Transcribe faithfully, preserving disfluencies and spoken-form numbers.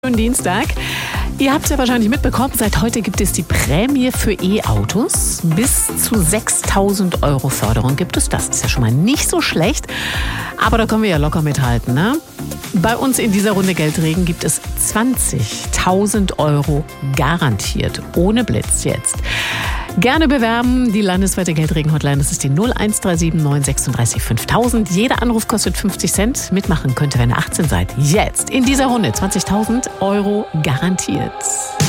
Schönen Dienstag. Ihr habt es ja wahrscheinlich mitbekommen, seit heute gibt es die Prämie für E-Autos. Bis zu sechstausend Euro Förderung gibt es. Das ist ja schon mal nicht so schlecht. Aber da können wir ja locker mithalten, ne? Bei uns in dieser Runde Geldregen gibt es zwanzigtausend Euro garantiert. Ohne Blitz jetzt. Gerne bewerben, die landesweite Geldregen-Hotline, das ist die null eins drei sieben neun sechsunddreißig fünftausend. Jeder Anruf kostet fünfzig Cent. Mitmachen könnt ihr, wenn ihr achtzehn seid. Jetzt in dieser Runde zwanzigtausend Euro garantiert.